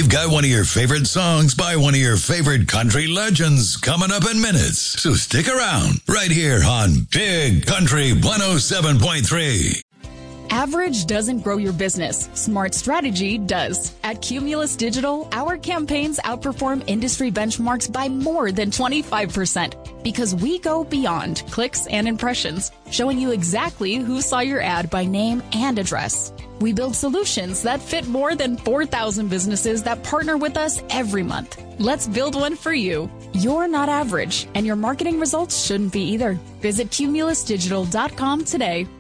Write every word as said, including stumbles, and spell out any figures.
We've got one of your favorite songs by one of your favorite country legends coming up in minutes. So stick around right here on Big Country one oh seven point three. Average doesn't grow your business. Smart strategy does. At Cumulus Digital, our campaigns outperform industry benchmarks by more than twenty-five percent because we go beyond clicks and impressions, showing you exactly who saw your ad by name and address. We build solutions that fit more than four thousand businesses that partner with us every month. Let's build one for you. You're not average, and your marketing results shouldn't be either. Visit cumulus digital dot com today.